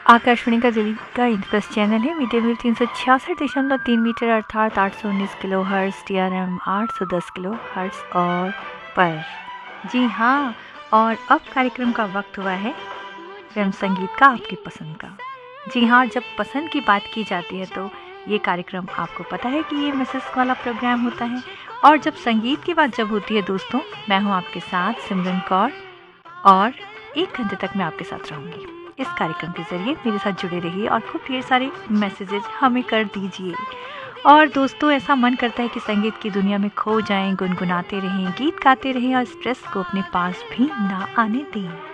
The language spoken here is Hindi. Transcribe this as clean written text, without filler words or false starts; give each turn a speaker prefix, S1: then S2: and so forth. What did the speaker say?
S1: आकाशवाणी का दिल्ली का इंटरेस्ट चैनल है। मीडियम वेव 366.3 मीटर अर्थात 819 kilo hertz, TRM 810 kilo hertz और पर। जी हाँ, और अब कार्यक्रम का वक्त हुआ है फिल्म संगीत का, आपकी पसंद का। जी हाँ, जब पसंद की बात की जाती है तो ये कार्यक्रम आपको पता है कि ये मैसेज वाला प्रोग्राम होता है। और जब संगीत की बात जब होती है दोस्तों, मैं हूँ आपके साथ सिमरन कौर और 1 घंटे तक मैं आपके साथ रहूँगी। इस कार्यक्रम के ज़रिए मेरे साथ जुड़े रहिए और खूब ढेर सारे मैसेजेस हमें कर दीजिए। और दोस्तों, ऐसा मन करता है कि संगीत की दुनिया में खो जाएं, गुनगुनाते रहें, गीत गाते रहें और स्ट्रेस को अपने पास भी ना आने दें।